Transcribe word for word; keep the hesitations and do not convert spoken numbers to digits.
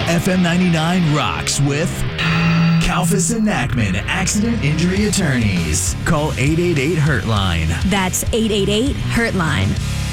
F M ninety-nine rocks with Kalfas and Nachman Accident Injury Attorneys. Call eight eight eight, hurt line. That's eight eight eight, hurt line.